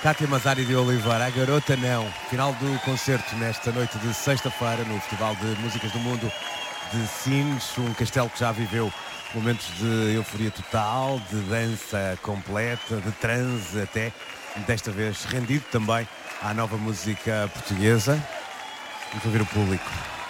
Cátia Mazari de Oliveira, a garota não. Final do concerto nesta noite de sexta-feira no Festival de Músicas do Mundo de Sines, um castelo que já viveu momentos de euforia total, de dança completa, de transe até, desta vez rendido também à nova música portuguesa. Vamos ouvir o público.